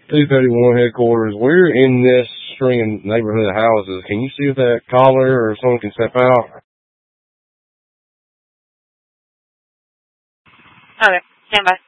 231 headquarters. We're in this string of neighborhood houses. Can you see if that caller or someone can step out? Okay, stand by.